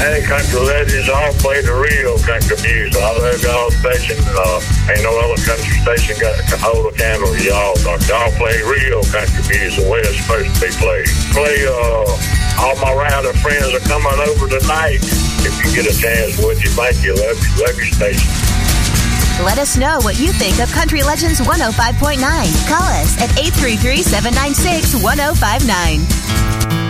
Hey, country legends, all play the real country music. I love y'all station. Ain't no other country station got to hold a candle to y'all. Y'all play real country music the way it's supposed to be played. All my rounder friends are coming over tonight. If you get a chance, would you? Thank you. Love your station. Let us know what you think of Country Legends 105.9. Call us at 833-796-1059.